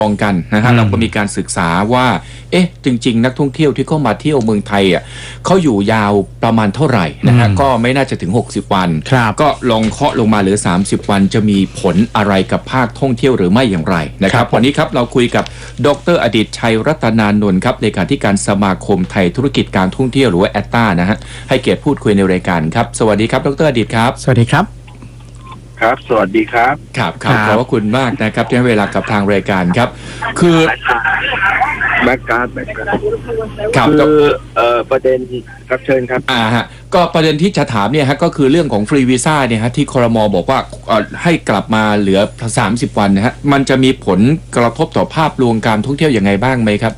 มองกันนะฮะเราก็มีการศึกษาว่าจริงๆนักท่องเที่ยวที่เข้ามาเที่ยวเมืองไทยเขาอยู่ยาวประมาณเท่าไหร่นะฮะก็ไม่น่าจะถึง60วันก็ลองเคาะลงมาเหลือ30วันจะมีผลอะไรกับภาคท่องเที่ยวหรือไม่อย่างไรนะครับวันนี้ครับเราคุยกับดร.อดิษฐ์ชัยรัตนานนท์ครับเลขาธิการสมาคมไทยธุรกิจการท่องเที่ยวหรือว่าแอตตานะฮะให้เกียรติพูดคุยในรายการครับสวัสดีครับดร.อดิษฐ์ครับสวัสดีครับครับสวัสดีครับครับขอบคุณมากนะครับที่ให้เวลากับทางรายการครับคือแบ็กการ์ดคือประเด็นครับเชิญครับฮะก็ประเด็นที่จะถามเนี่ยฮะก็คือเรื่องของฟรีวีซ่าเนี่ยฮะที่ครม.บอกว่าให้กลับมาเหลือ30วันนะฮะมันจะมีผลกระทบต่อภาพรวมการท่องเที่ยวยังไงบ้างไหมครับ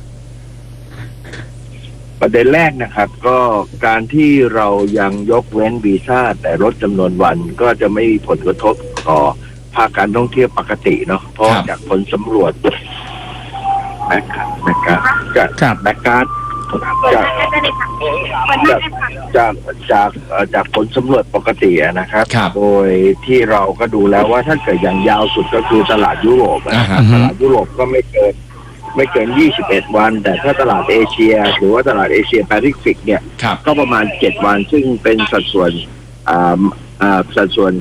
ประเด็นแรกนะครับก็การที่เรายังยกเว้นวีซ่าแต่ลดจำนวนวันก็จะไม่มีผลกระทบต่อภาคการท่องเที่ยวปกติเนาะเพราะจากผลสำรวจแบ็กการ์ดจากผลสำรวจปกตินะครับโดยที่เราก็ดูแล้วว่าถ้าเกิดอย่างยาวสุดก็คือตลาดยุโรปตลาดยุโรปก็ไม่เกิน21วันแต่ถ้าตลาดเอเชียหรือว่าตลาดเอเชียแปซิฟิกเนี่ยก็ประมาณ7วันซึ่งเป็นสัดส่วน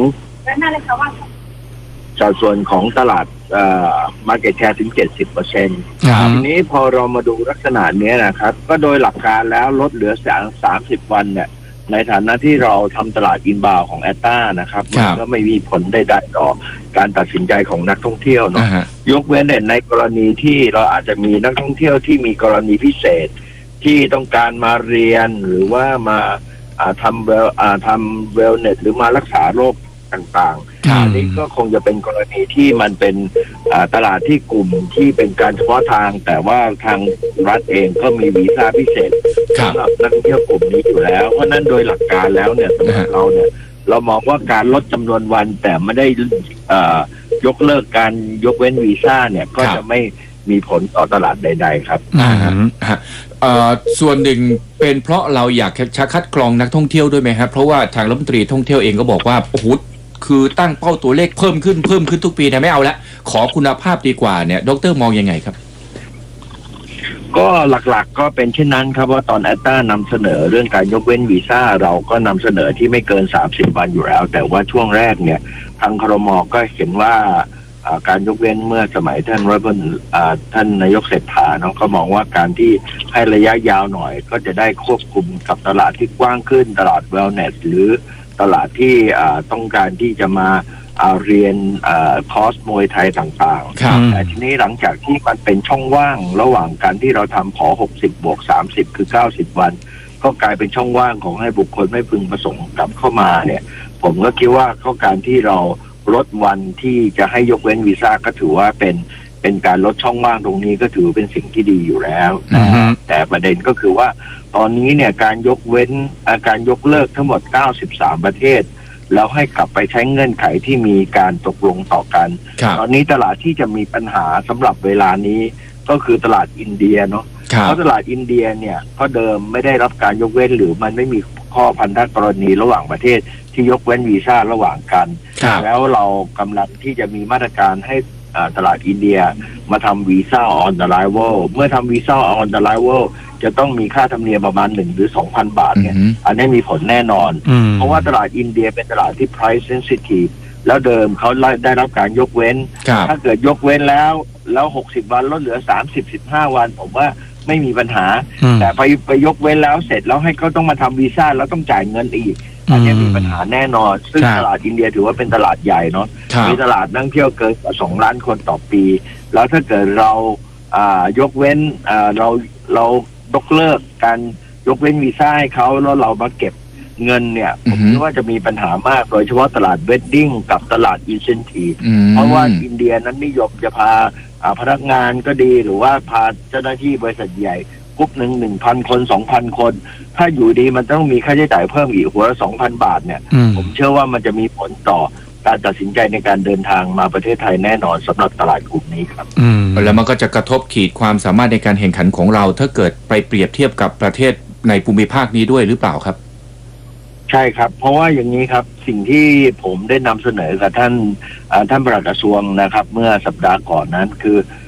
ของตลาดmarket share ถึง 70% ทีนี้พอเรามาดูลักษณะนี้นะครับก็โดยหลักการแล้วลดเหลือ30วันเนี่ยในฐานะที่เราทำตลาดอินบาวของแอตตานะครับมันก็ไม่มีผลใดๆต่อการตัดสินใจของนักท่องเที่ยวเนาะยกเว้นในกรณีที่เราอาจจะมีนักท่องเที่ยวที่มีกรณีพิเศษที่ต้องการมาเรียนหรือว่ามาทำเวลเนสหรือมารักษาโรคต่างๆอันนี้ก็คงจะเป็นกรณีที่มันเป็นตลาดที่กลุ่มที่เป็นการเฉพาะทางแต่ว่าทางรัฐเองก็มีวีซ่าพิเศษสำหรับนักท่องเที่ยวกลุ่มนี้อยู่แล้วเพราะนั้นโดยหลักการแล้วเนี่ยสำหรับเราเนี่ยเรามองว่าการลดจำนวนวันแต่ไม่ได้ยกเลิกการยกเว้นวีซ่าเนี่ยก็จะไม่มีผลต่อตลาดใดๆครับส่วนหนึ่งเป็นเพราะเราอยากจะคัดกรองนักท่องเที่ยวด้วยไหมครับเพราะว่าทางรัฐมนตรีท่องเที่ยวเองก็บอกว่าโอ้โหคือตั้งเป้าตัวเลขเพิ่มขึ้นทุกปีนะไม่เอาละขอคุณภาพดีกว่าเนี่ยดร.มองยังไงครับก็หลักๆก็เป็นเช่นนั้นครับว่าตอนแอตตานำเสนอเรื่องการยกเว้นวีซ่าเราก็นำเสนอที่ไม่เกิน30วันอยู่แล้วแต่ว่าช่วงแรกเนี่ยทางครม.ก็เห็นว่าการยกเว้นเมื่อสมัยท่านนายกเศรษฐาเนาะก็มองว่าการที่ให้ระยะยาวหน่อยก็จะได้ควบคุมกับตลาดที่กว้างขึ้นตลาดเวลเนสหรือตลาดที่ต้องการที่จะมาเรียนคอร์สมวยไทยต่างๆแต่ทีนี้หลังจากที่มันเป็นช่องว่างระหว่างการที่เราทำผ60+30คือ90วันก็กลายเป็นช่องว่างของให้บุคคลไม่พึงประสงค์กลับเข้ามาเนี่ยผมก็คิดว่าข้อการที่เราลดวันที่จะให้ยกเว้นวีซ่าก็ถือว่าเป็นการลดช่องว่างตรงนี้ก็ถือเป็นสิ่งที่ดีอยู่แล้วแต่ประเด็นก็คือว่าตอนนี้เนี่ยการยกเว้นการยกเลิกทั้งหมด93ประเทศแล้วให้กลับไปใช้เงื่อนไขที่มีการตกลงต่อกันตอนนี้ตลาดที่จะมีปัญหาสำหรับเวลานี้ก็คือตลาดอินเดียเนาะเพราะตลาดอินเดียเนี่ยก็เดิมไม่ได้รับการยกเว้นหรือมันไม่มีข้อพันธกรณีระหว่างประเทศที่ยกเว้นวีซ่าระหว่างกันแล้วเรากำลังที่จะมีมาตรการให้ตลาดอินเดียมาทำวีซ่าออนเดอะไลเวลเมื่อทำวีซ่าออนเดอะไลเวลจะต้องมีค่าธรรมเนียมประมาณ1 หรือ 2,000 บาทเนี่ยอันนี้มีผลแน่นอนเพราะว่าตลาดอินเดียเป็นตลาดที่ price sensitive แล้วเดิมเขาได้รับการยกเว้นถ้าเกิดยกเว้นแล้ว60วันลดเหลือ30-15วันผมว่าไม่มีปัญหาแต่ไปยกเว้นแล้วเสร็จแล้วให้เขาต้องมาทำวีซ่าแล้วต้องจ่ายเงินอีกอันนี้มีปัญหาแน่นอนซึ่งตลาดอินเดียถือว่าเป็นตลาดใหญ่เนาะมีตลาดนักท่องเที่ยวเกินกว่า2 ล้านคนต่อปีแล้วถ้าเกิดเรายกเว้นเรายกเลิกการยกเว้นวีซ่าให้เขาแล้วเรามาเก็บเงินเนี่ยผมคิดว่าจะมีปัญหามากโดยเฉพาะตลาดเวดดิ้งกับตลาดอินเซนทีฟเพราะว่าอินเดียนั้นนิยมจะพาพนักงานก็ดีหรือว่าพาเจ้าหน้าที่บริษัทใหญ่กลุ่มหนึ่ง 1,000 คน 2,000 คนถ้าอยู่ดีมันต้องมีค่าใช้จ่ายเพิ่มอีกหัวละ 2,000 บาทเนี่ยผมเชื่อว่ามันจะมีผลต่อการตัดสินใจในการเดินทางมาประเทศไทยแน่นอนสำหรับตลาดกลุ่มนี้ครับแล้วมันก็จะกระทบขีดความสามารถในการแข่งขันของเราถ้าเกิดไปเปรียบเทียบกับประเทศในภูมิภาคนี้ด้วยหรือเปล่าครับใช่ครับเพราะว่าอย่างนี้ครับสิ่งที่ผมได้นำเสนอกับท่านปลัดกระทรวงนะครับเมื่อสัปดาห์ก่อนนั้นคือ